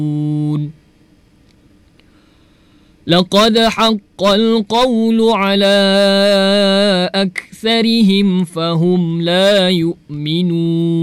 لقد حق القول على أكثرهم فهم لا يؤمنون